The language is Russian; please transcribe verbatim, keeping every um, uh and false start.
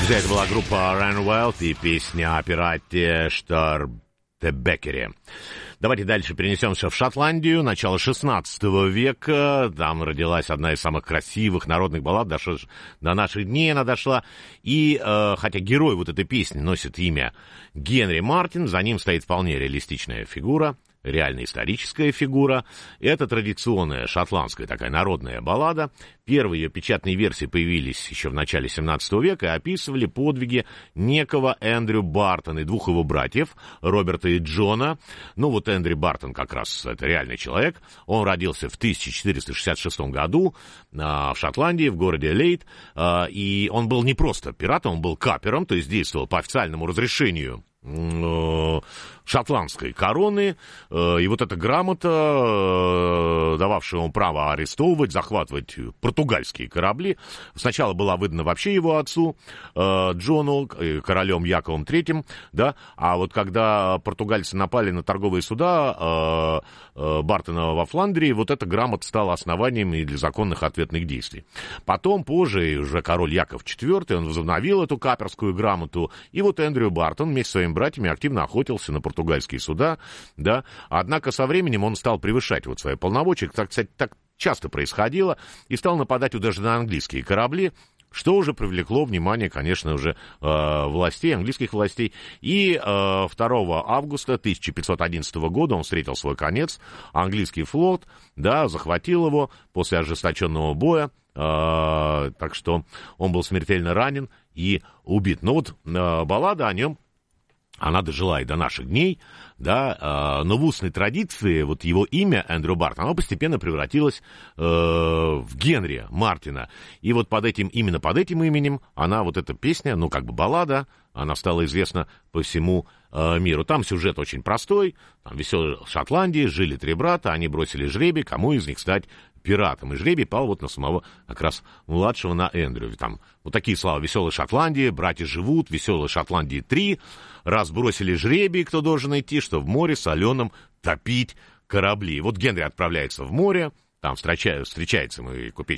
Друзья, это была группа Ryan Wild и песня о пирате Штормбекере. Давайте дальше перенесемся в Шотландию, начало шестнадцатого века. Там родилась одна из самых красивых народных баллад, дошла, до наших дней она дошла. И э, хотя герой вот этой песни носит имя Генри Мартин, за ним стоит вполне реалистичная фигура, реально историческая фигура. Это традиционная шотландская такая народная баллада. Первые ее печатные версии появились еще в начале семнадцатого века и описывали подвиги некого Эндрю Бартона и двух его братьев, Роберта и Джона. Ну вот Эндрю Бартон как раз это реальный человек. Он родился в тысяча четыреста шестьдесят шестом году а, в Шотландии, в городе Лейт. А, и он был не просто пиратом, он был капером, то есть действовал по официальному разрешению шотландской короны, и вот эта грамота, дававшая ему право арестовывать, захватывать португальские корабли, сначала была выдана вообще его отцу Джону, королем Яковом третьим, да, а вот когда португальцы напали на торговые суда Бартона во Фландрии, вот эта грамота стала основанием и для законных ответных действий. Потом, позже, уже король Яков четвёртый, он возобновил эту каперскую грамоту, и вот Эндрю Бартон вместе с своими братьями активно охотился на португальские суда, да, однако со временем он стал превышать вот свои полномочия, так, кстати, так часто происходило, и стал нападать даже на английские корабли, что уже привлекло внимание, конечно, уже э, властей, английских властей. И э, второго августа тысяча пятьсот одиннадцатого года он встретил свой конец. Английский флот, да, захватил его после ожесточенного боя. Э, так что он был смертельно ранен и убит. Но вот э, баллада о нем, она дожила и до наших дней, да, э, но в устной традиции вот его имя Эндрю Бартон, оно постепенно превратилось э, в Генри Мартина. И вот под этим, именно под этим именем она, вот эта песня, ну, как бы баллада, она стала известна по всему э, миру. Там сюжет очень простой, там в веселой Шотландии жили три брата, они бросили жребий, кому из них стать пиратом. И жребий пал вот на самого как раз младшего, на Эндрю. Там вот такие слова: веселой Шотландии, братья живут, веселой Шотландии три. Раз бросили жребий, кто должен идти, что в море соленом топить корабли. Вот Генри отправляется в море, там встречается, встречается ему и купеческий